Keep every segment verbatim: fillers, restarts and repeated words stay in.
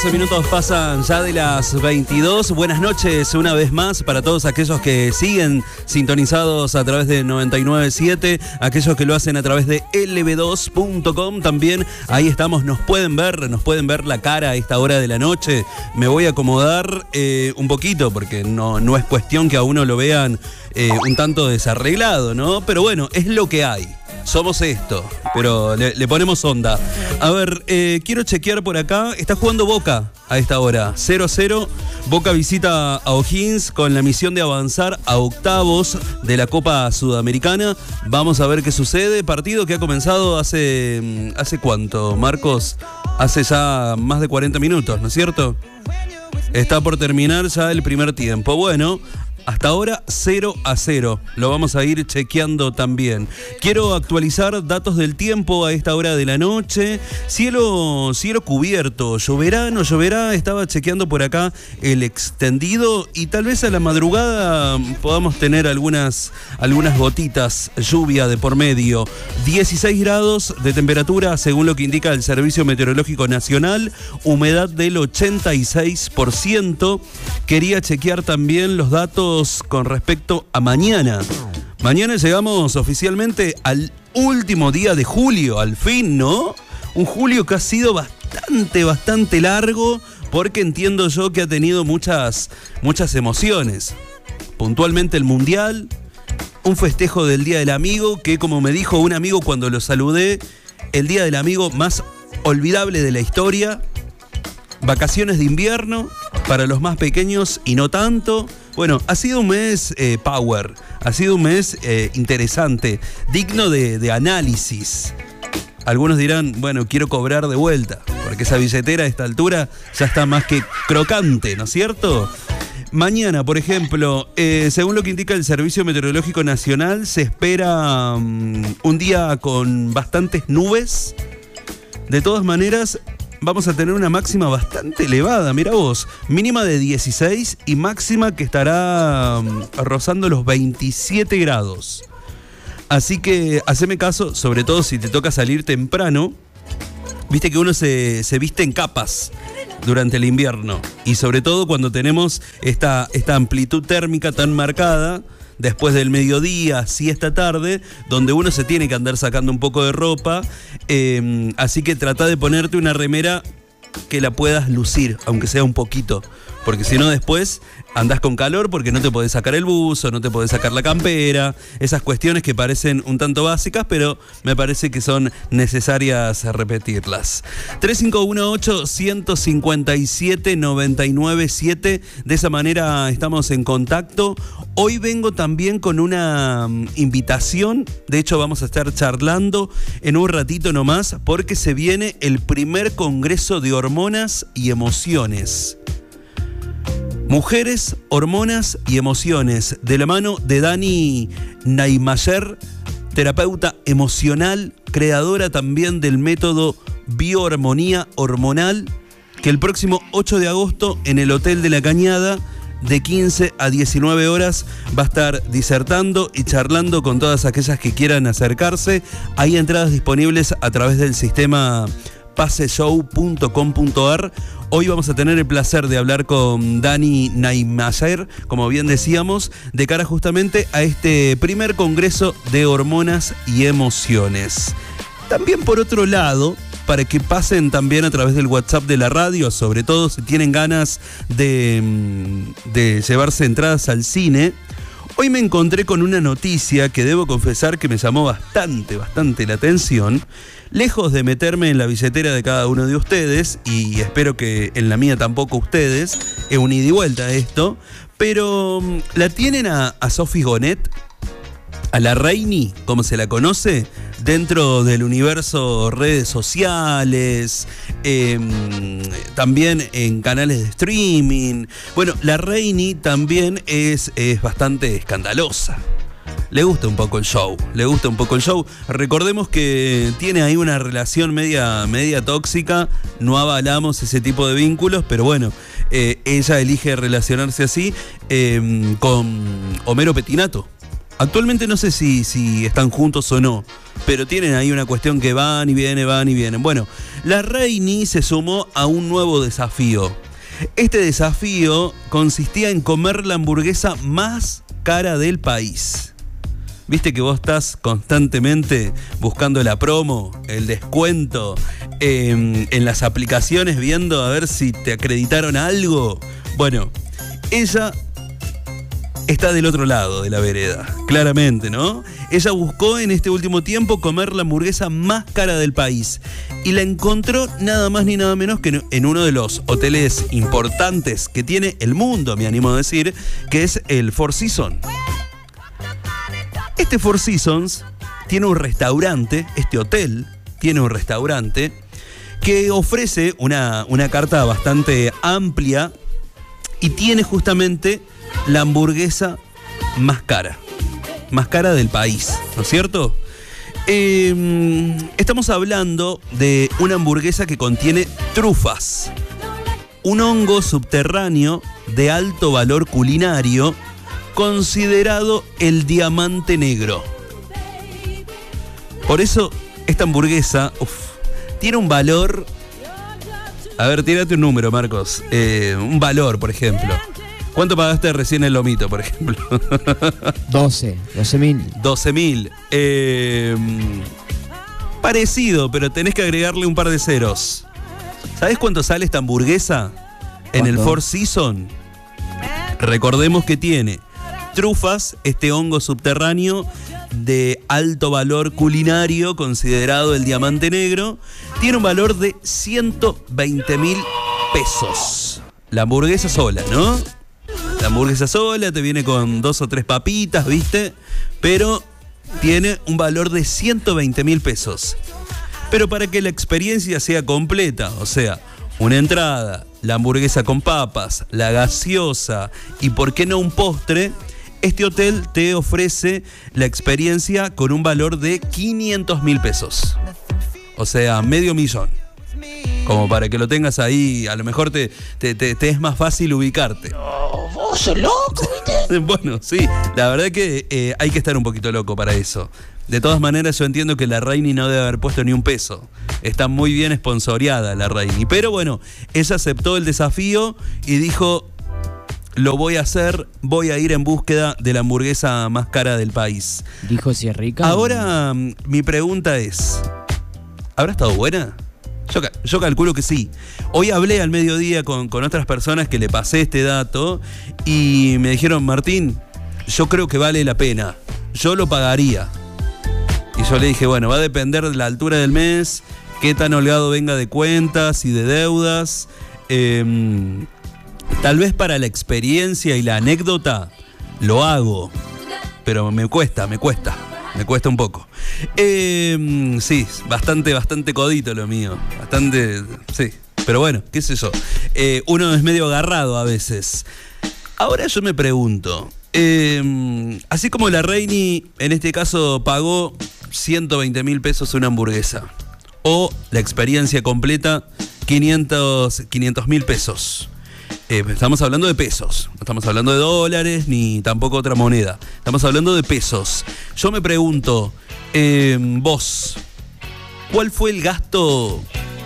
Minutos pasan ya de las veintidós. Buenas noches una vez más para todos aquellos que siguen sintonizados a través de noventa y nueve punto siete, aquellos que lo hacen a través de L B dos punto com. También ahí estamos, nos pueden ver, nos pueden ver la cara a esta hora de la noche. Me voy a acomodar eh, un poquito porque no, no es cuestión que a uno lo vean eh, un tanto desarreglado, ¿no? Pero bueno, es lo que hay. Somos esto, pero le, le ponemos onda. A ver, eh, quiero chequear por acá. Está jugando Boca a esta hora. cero a cero. Boca visita a O'Higgins con la misión de avanzar a octavos de la Copa Sudamericana. Vamos a ver qué sucede. Partido que ha comenzado hace... ¿Hace cuánto, Marcos? Hace ya más de cuarenta minutos, ¿no es cierto? Está por terminar ya el primer tiempo. Bueno... Hasta ahora cero a cero, lo vamos a ir chequeando también. Quiero actualizar datos del tiempo a esta hora de la noche. Cielo, cielo cubierto, lloverá, no lloverá. Estaba chequeando por acá el extendido y tal vez a la madrugada podamos tener algunas, algunas gotitas, lluvia de por medio. dieciséis grados de temperatura según lo que indica el Servicio Meteorológico Nacional, humedad del ochenta y seis por ciento. Quería chequear también los datos con respecto a mañana. Mañana llegamos oficialmente al último día de julio, al fin, ¿no? Un julio que ha sido bastante, bastante largo, porque entiendo yo que ha tenido muchas, muchas emociones. Puntualmente el Mundial, un festejo del Día del Amigo, que como me dijo un amigo cuando lo saludé, el Día del Amigo más olvidable de la historia. Vacaciones de invierno para los más pequeños y no tanto. Bueno, ha sido un mes eh, power, ha sido un mes eh, interesante, digno de, de análisis. Algunos dirán, bueno, quiero cobrar de vuelta, porque esa billetera a esta altura ya está más que crocante, ¿no es cierto? Mañana, por ejemplo, eh, según lo que indica el Servicio Meteorológico Nacional, se espera um, un día con bastantes nubes. De todas maneras, vamos a tener una máxima bastante elevada, mira vos, mínima de dieciséis y máxima que estará um, rozando los veintisiete grados. Así que haceme caso, sobre todo si te toca salir temprano. Viste que uno se, se viste en capas durante el invierno y sobre todo cuando tenemos esta, esta amplitud térmica tan marcada después del mediodía, así esta tarde, donde uno se tiene que andar sacando un poco de ropa, eh, así que trata de ponerte una remera que la puedas lucir, aunque sea un poquito, porque si no después andás con calor porque no te podés sacar el buzo, no te podés sacar la campera, esas cuestiones que parecen un tanto básicas, pero me parece que son necesarias repetirlas. tres cinco uno ocho, uno cinco siete, nueve nueve siete, de esa manera estamos en contacto. Hoy vengo también con una invitación, de hecho vamos a estar charlando en un ratito nomás, porque se viene el primer congreso de hormonas y emociones. Mujeres, hormonas y emociones, de la mano de Dani Naimayer, terapeuta emocional, creadora también del método bioarmonía hormonal, que el próximo ocho de agosto en el Hotel de la Cañada, de quince a diecinueve horas, va a estar disertando y charlando con todas aquellas que quieran acercarse. Hay entradas disponibles a través del sistema paseshow punto com punto ar. Hoy vamos a tener el placer de hablar con Dani Naimayer, como bien decíamos, de cara justamente a este primer congreso de hormonas y emociones. También por otro lado, para que pasen también a través del WhatsApp de la radio, sobre todo si tienen ganas de, de llevarse entradas al cine. Hoy me encontré con una noticia que debo confesar que me llamó bastante, bastante la atención. Lejos de meterme en la billetera de cada uno de ustedes, y espero que en la mía tampoco ustedes, es un ida y vuelta esto, pero la tienen a, a Sophie Gonet, a la Reini, como se la conoce, dentro del universo redes sociales, eh, también en canales de streaming. Bueno, la Reini también es, es bastante escandalosa. Le gusta un poco el show, le gusta un poco el show. Recordemos que tiene ahí una relación media, media tóxica, no avalamos ese tipo de vínculos, pero bueno, eh, ella elige relacionarse así eh, con Homero Pettinato. Actualmente no sé si, si están juntos o no, pero tienen ahí una cuestión que van y vienen, van y vienen. Bueno, la Reini se sumó a un nuevo desafío. Este desafío consistía en comer la hamburguesa más cara del país. Viste que vos estás constantemente buscando la promo, el descuento, eh, en las aplicaciones viendo a ver si te acreditaron algo. Bueno, ella está del otro lado de la vereda, claramente, ¿no? Ella buscó en este último tiempo comer la hamburguesa más cara del país y la encontró nada más ni nada menos que en uno de los hoteles importantes que tiene el mundo, me animo a decir, que es el Four Seasons. Este Four Seasons tiene un restaurante, este hotel tiene un restaurante que ofrece una, una carta bastante amplia y tiene justamente la hamburguesa más cara, más cara del país, ¿no es cierto? Eh, estamos hablando de una hamburguesa que contiene trufas, un hongo subterráneo de alto valor culinario considerado el diamante negro. Por eso esta hamburguesa uf, tiene un valor. A ver, tírate un número, Marcos. Eh, un valor, por ejemplo. ¿Cuánto pagaste recién el lomito, por ejemplo? doce, doce mil. doce mil. Eh, parecido, pero tenés que agregarle un par de ceros. ¿Sabés cuánto sale esta hamburguesa en el Four Seasons? Recordemos que tiene trufas, este hongo subterráneo de alto valor culinario, considerado el diamante negro. Tiene un valor de ciento veinte mil pesos. La hamburguesa sola, ¿no? La hamburguesa sola te viene con dos o tres papitas, ¿viste? Pero tiene un valor de ciento veinte mil pesos. Pero para que la experiencia sea completa, o sea, una entrada, la hamburguesa con papas, la gaseosa y por qué no un postre, este hotel te ofrece la experiencia con un valor de quinientos mil pesos. O sea, medio millón. Como para que lo tengas ahí, a lo mejor te, te, te, te es más fácil ubicarte. Oh, vos sos loco, ¿viste? Bueno, sí, la verdad que eh, hay que estar un poquito loco para eso. De todas maneras, yo entiendo que la Reini no debe haber puesto ni un peso. Está muy bien esponsoreada la Reini. Pero bueno, ella aceptó el desafío y dijo: lo voy a hacer, voy a ir en búsqueda de la hamburguesa más cara del país. Dijo si es rica. Ahora, mi pregunta es, ¿habrá estado buena? Yo, yo calculo que sí. Hoy hablé al mediodía con, con otras personas que le pasé este dato y me dijeron: Martín, yo creo que vale la pena, yo lo pagaría. Y yo le dije, bueno, va a depender de la altura del mes, qué tan holgado venga de cuentas y de deudas. Eh, tal vez para la experiencia y la anécdota lo hago, pero me cuesta, me cuesta. Me cuesta un poco. Eh, sí, bastante, bastante codito lo mío. Bastante, sí. Pero bueno, qué sé yo. Eh, uno es medio agarrado a veces. Ahora yo me pregunto, eh, así como la Reini en este caso pagó ciento veinte mil pesos una hamburguesa, o la experiencia completa quinientos mil pesos. Eh, estamos hablando de pesos, no estamos hablando de dólares ni tampoco otra moneda. Estamos hablando de pesos. Yo me pregunto, eh, vos, ¿cuál fue el gasto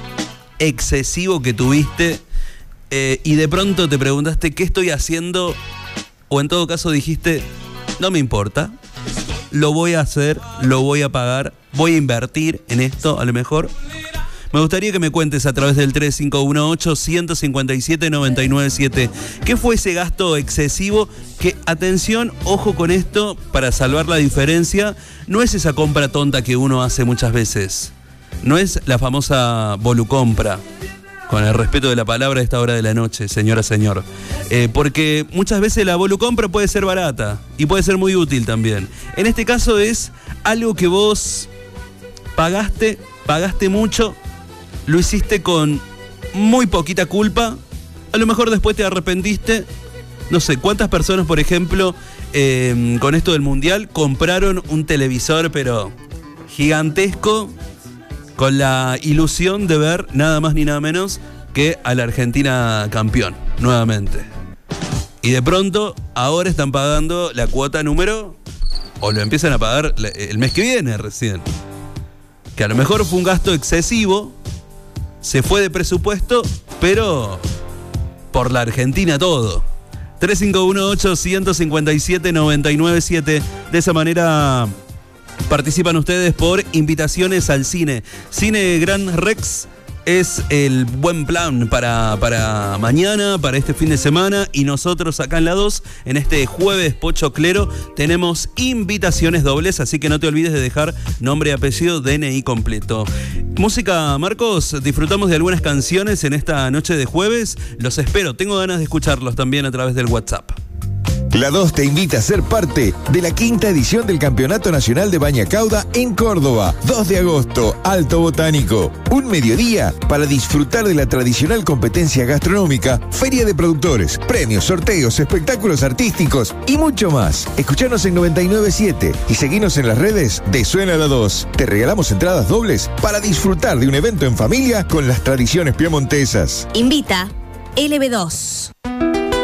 excesivo que tuviste eh, y de pronto te preguntaste qué estoy haciendo? O en todo caso dijiste, no me importa, lo voy a hacer, lo voy a pagar, voy a invertir en esto a lo mejor. Me gustaría que me cuentes a través del tres cinco uno ocho, uno cinco siete, nueve nueve siete. ¿Qué fue ese gasto excesivo? Que, atención, ojo con esto, para salvar la diferencia, no es esa compra tonta que uno hace muchas veces. No es la famosa volucompra, con el respeto de la palabra a esta hora de la noche, señora, señor. Eh, porque muchas veces la volucompra puede ser barata y puede ser muy útil también. En este caso es algo que vos pagaste, pagaste mucho, lo hiciste con muy poquita culpa, a lo mejor después te arrepentiste. No sé, ¿cuántas personas, por ejemplo, eh, con esto del Mundial, compraron un televisor, pero gigantesco, con la ilusión de ver nada más ni nada menos que a la Argentina campeón, nuevamente? Y de pronto, ahora están pagando la cuota número o lo empiezan a pagar el mes que viene recién. Que a lo mejor fue un gasto excesivo, se fue de presupuesto, pero por la Argentina todo. tres cinco uno ocho, cinco cinco siete, nueve nueve siete. De esa manera participan ustedes por invitaciones al cine. Cine Gran Rex es el buen plan para, para mañana, para este fin de semana. Y nosotros acá en la dos, en este jueves pochoclero, tenemos invitaciones dobles. Así que no te olvides de dejar nombre, apellido, D N I completo. Música, Marcos, disfrutamos de algunas canciones en esta noche de jueves. Los espero, tengo ganas de escucharlos también a través del WhatsApp. La dos te invita a ser parte de la quinta edición del Campeonato Nacional de Baña Cauda en Córdoba. dos de agosto, Alto Botánico. Un mediodía para disfrutar de la tradicional competencia gastronómica, feria de productores, premios, sorteos, espectáculos artísticos y mucho más. Escuchanos en noventa y nueve siete y seguinos en las redes de Suena la dos. Te regalamos entradas dobles para disfrutar de un evento en familia con las tradiciones piemontesas. Invita L B dos.